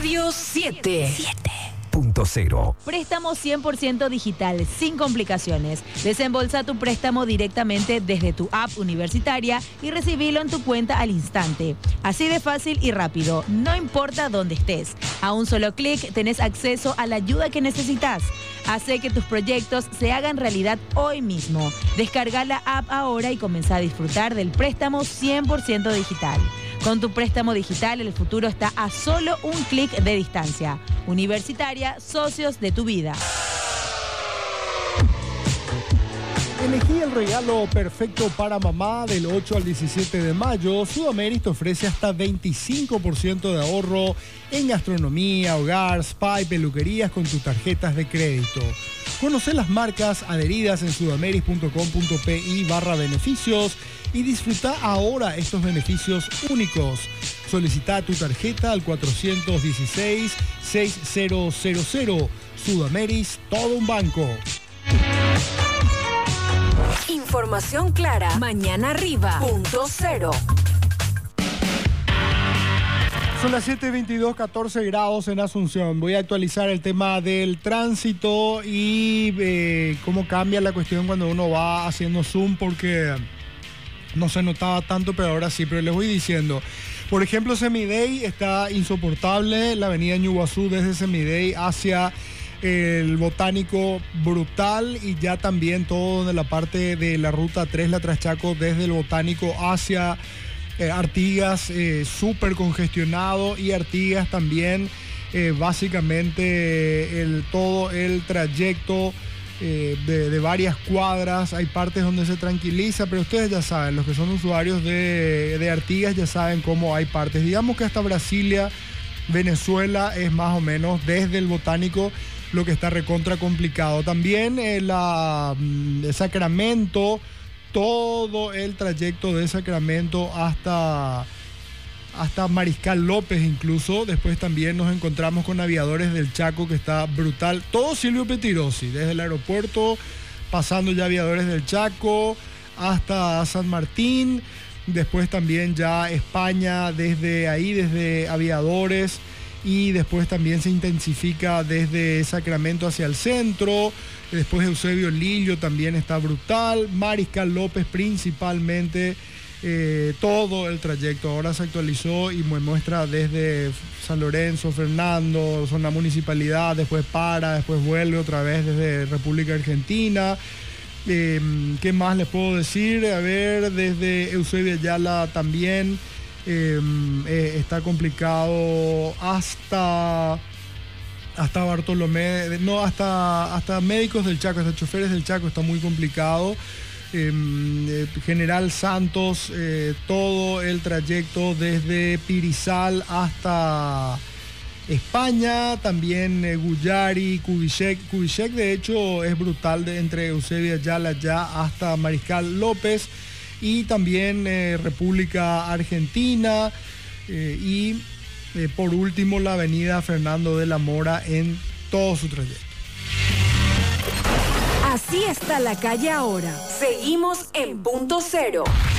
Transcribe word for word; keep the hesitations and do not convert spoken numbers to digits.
Radio siete punto cero. Préstamo cien por ciento digital, sin complicaciones. Desembolsa tu préstamo directamente desde tu app universitaria y recibilo en tu cuenta al instante. Así de fácil y rápido, no importa dónde estés. A un solo clic tenés acceso a la ayuda que necesitas. Hace que tus proyectos se hagan realidad hoy mismo. Descarga la app ahora y comenzá a disfrutar del préstamo cien por ciento digital. Con tu préstamo digital, el futuro está a solo un clic de distancia. Universitaria, socios de tu vida. Elegí el regalo perfecto para mamá del ocho al diecisiete de mayo. Sudameris te ofrece hasta veinticinco por ciento de ahorro en gastronomía, hogar, spa y peluquerías con tus tarjetas de crédito. Conoce las marcas adheridas en sudameris.com.pi barra beneficios y disfruta ahora estos beneficios únicos. Solicita tu tarjeta al cuatro uno seis, seis cero cero cero. Sudameris, todo un banco. Información clara. Mañana arriba. Punto cero. Son las siete veintidós, catorce grados en Asunción. Voy a actualizar el tema del tránsito y eh, cómo cambia la cuestión cuando uno va haciendo zoom, porque no se notaba tanto, pero ahora sí. Pero les voy diciendo, por ejemplo, Semidey está insoportable, la avenida Ñuguazú desde Semidey hacia el Botánico, brutal, y ya también todo de la parte de la ruta tres, la Traschaco, desde el Botánico hacia eh, Artigas, eh, súper congestionado, y Artigas también, eh, básicamente el, todo el trayecto eh, de, de varias cuadras. Hay partes donde se tranquiliza, pero ustedes ya saben, los que son usuarios de, de Artigas ya saben cómo hay partes. Digamos que hasta Brasilia, Venezuela, es más o menos desde el Botánico lo que está recontra complicado. También eh, la, el Sacramento, todo el trayecto de Sacramento hasta, hasta Mariscal López incluso. Después también nos encontramos con Aviadores del Chaco, que está brutal. Todo Silvio Petirosi, desde el aeropuerto, pasando ya Aviadores del Chaco hasta San Martín. Después también ya España, desde ahí, desde Aviadores. Y después también se intensifica desde Sacramento hacia el centro. Después Eusebio Lillo también está brutal. Mariscal López principalmente, eh, todo el trayecto. Ahora se actualizó y me muestra desde San Lorenzo, Fernando, zona municipalidad, después para, después vuelve otra vez desde República Argentina. Eh, ¿Qué más les puedo decir? A ver, desde Eusebio Ayala también. Eh, eh, está complicado hasta hasta Bartolomé, no, hasta, hasta Médicos del Chaco, hasta Choferes del Chaco está muy complicado. Eh, eh, General Santos, eh, todo el trayecto desde Pirizal hasta España, también eh, Guyari, Kubitschek. Kubitschek de hecho es brutal, de, entre Eusebio Ayala ya hasta Mariscal López. Y también eh, República Argentina, eh, y eh, por último la avenida Fernando de la Mora en todo su trayecto. Así está la calle ahora. Seguimos en Punto Cero.